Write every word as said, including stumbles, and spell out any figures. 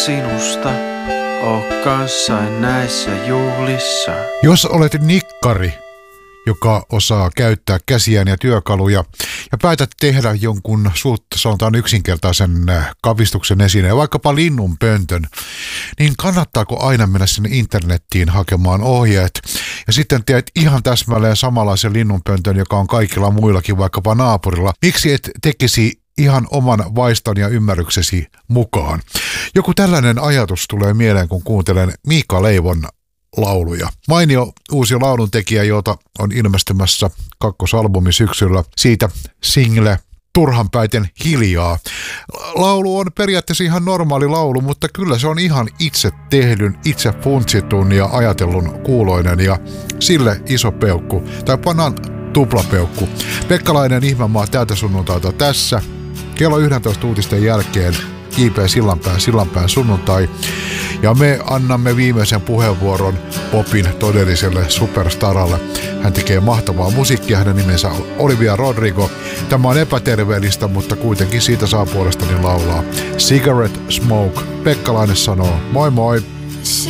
sinusta, oo kanssain näissä juhlissa. Jos olet nikkari, joka osaa käyttää käsiään ja työkaluja ja päätät tehdä jonkun suut, sanotaan yksinkertaisen kavistuksen esineen, vaikkapa linnunpöntön, niin kannattaako aina mennä sinne internettiin hakemaan ohjeet ja sitten teet ihan täsmälleen samanlaisen linnunpöntön, joka on kaikilla muillakin, vaikkapa naapurilla. Miksi et tekisi ihan oman vaiston ja ymmärryksesi mukaan? Joku tällainen ajatus tulee mieleen, kun kuuntelen Miika Leivon lauluja. Mainio uusi lauluntekijä, jota on ilmestymässä kakkosalbumi syksyllä. Siitä single Turhanpäiten hiljaa. Laulu on periaatteessa ihan normaali laulu, mutta kyllä se on ihan itse tehdyn, itse funtsitun ja ajatellun kuuloinen ja sille iso peukku. Tai pannaan tuplapeukku. Pekkalainen Ihmemaa täältä sunnuntaita tässä. Kello yksitoista uutisten jälkeen J P Sillanpään Sillanpään sunnuntai. Ja me annamme viimeisen puheenvuoron popin todelliselle superstaralle. Hän tekee mahtavaa musiikkia, hänen nimensä on Olivia Rodrigo. Tämä on epäterveellistä, mutta kuitenkin siitä saa puolestani laulaa. Cigarette Smoke. Pekkalainen sanoo moi moi.